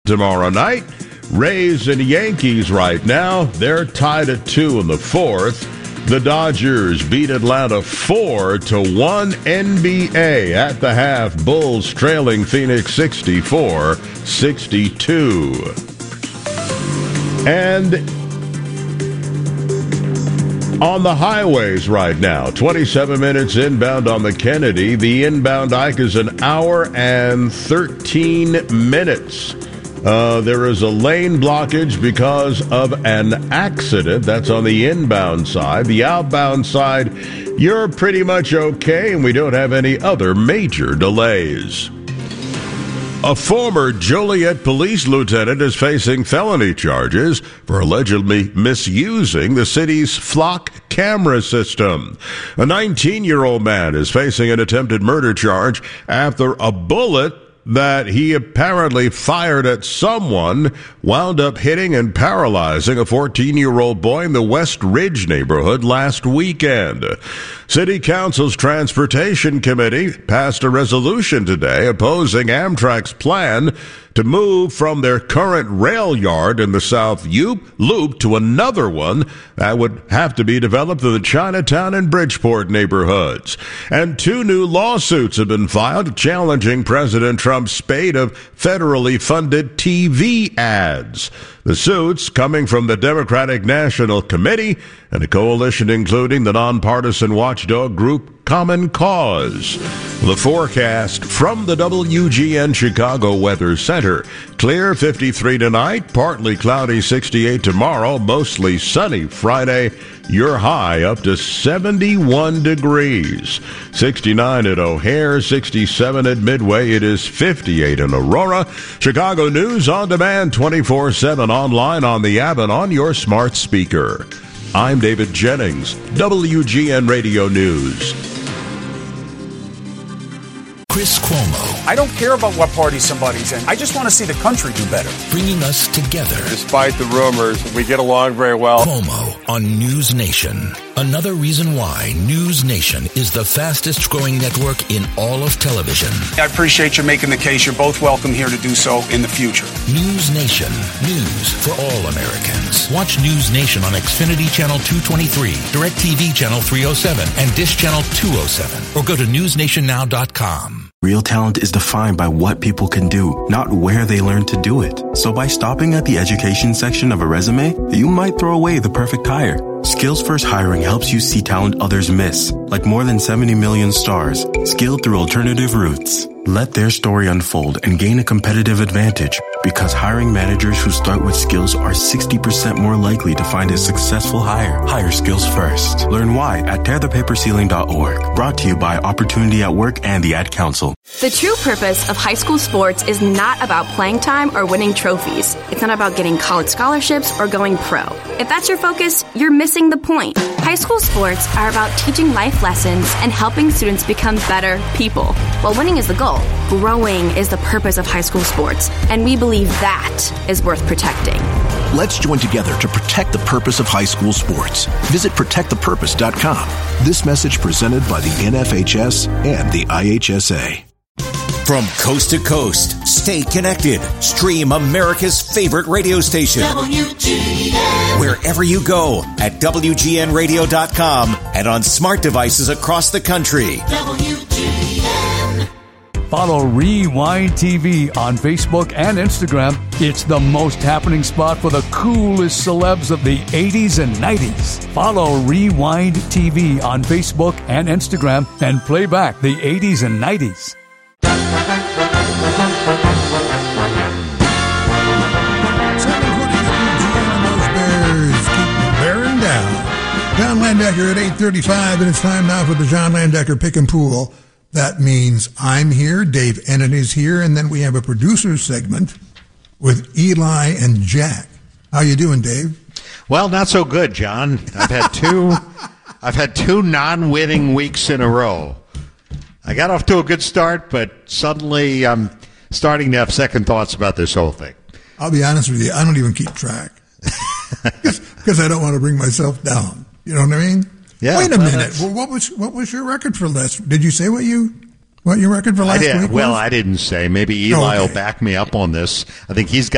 tomorrow night. Rays and Yankees right now, they're tied at 2 in the fourth. The Dodgers beat Atlanta 4-1. NBA at the half. Bulls trailing Phoenix 64-62. And on the highways right now, 27 minutes inbound on the Kennedy. The inbound Ike is an hour and 13 minutes. There is a lane blockage because of an accident. That's on the inbound side. The outbound side, you're pretty much okay, and we don't have any other major delays. A former Joliet police lieutenant is facing felony charges for allegedly misusing the city's flock camera system. A 19-year-old man is facing an attempted murder charge after a bullet that he apparently fired at someone wound up hitting and paralyzing a 14-year-old boy in the West Ridge neighborhood last weekend. City Council's Transportation Committee passed a resolution today opposing Amtrak's plan to move from their current rail yard in the South Loop to another one that would have to be developed in the Chinatown and Bridgeport neighborhoods. And 2 new lawsuits have been filed challenging President Trump's spate of federally funded TV ads. The suits coming from the Democratic National Committee and a coalition including the nonpartisan watchdog group Common Cause. The forecast from the WGN Chicago Weather Center. Clear 53 tonight, partly cloudy 68 tomorrow, mostly sunny Friday. Your high up to 71 degrees. 69 at O'Hare, 67 at Midway. It is 58 in Aurora. Chicago News on demand 24/7 online on the app and on your smart speaker. I'm David Jennings, WGN Radio News. Chris Cuomo. I don't care about what party somebody's in. I just want to see the country do better. Bringing us together. Despite the rumors, we get along very well. Cuomo on News Nation. Another reason why News Nation is the fastest growing network in all of television. I appreciate you making the case. You're both welcome here to do so in the future. News Nation. News for all Americans. Watch News Nation on Xfinity Channel 223, DirecTV Channel 307, and Dish Channel 207. Or go to newsnationnow.com. Real talent is defined by what people can do, not where they learn to do it. So by stopping at the education section of a resume, you might throw away the perfect hire. Skills First Hiring helps you see talent others miss, like more than 70 million stars, skilled through alternative routes. Let their story unfold and gain a competitive advantage, because hiring managers who start with skills are 60% more likely to find a successful hire. Hire skills first. Learn why at tearthepaperceiling.org. Brought to you by Opportunity at Work and the Ad Council. The true purpose of high school sports is not about playing time or winning trophies. It's not about getting college scholarships or going pro. If that's your focus, you're missing the point. High school sports are about teaching life lessons and helping students become better people. While winning is the goal, growing is the purpose of high school sports, and we believe that is worth protecting. Let's join together to protect the purpose of high school sports. Visit protectthepurpose.com. This message presented by the NFHS and the IHSA. From coast to coast, stay connected. Stream America's favorite radio station. WGN. Wherever you go at WGNradio.com and on smart devices across the country. WGN. Follow Rewind TV on Facebook and Instagram. It's the most happening spot for the coolest celebs of the 80s and 90s. Follow Rewind TV on Facebook and Instagram and play back the 80s and 90s. John Landecker at 8:35, and it's time now for the John Landecker Pick and Pool. That means I'm here, Dave Ennin is here, and then we have a producer's segment with Eli and Jack. How you doing, Dave? Well, not so good, John. I've had two non-winning weeks in a row. I got off to a good start, but suddenly I'm starting to have second thoughts about this whole thing. I'll be honest with you, I don't even keep track because I don't want to bring myself down. You know what I mean? Yeah. Wait a minute. Well, what was your record for last? Did you say what your record for last week was? Well, I didn't say. Maybe Eli will back me up on this. I think he's got